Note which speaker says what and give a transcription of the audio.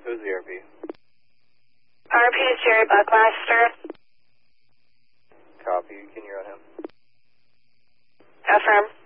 Speaker 1: Who's the RP?
Speaker 2: RP is Jerry Buckmaster.
Speaker 1: Copy. Can you run him?
Speaker 2: Affirm.